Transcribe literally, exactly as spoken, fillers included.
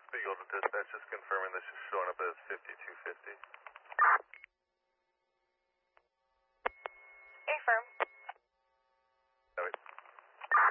Beagle to dispatch, just confirming this is showing up as fifty-two fifty. Affirm.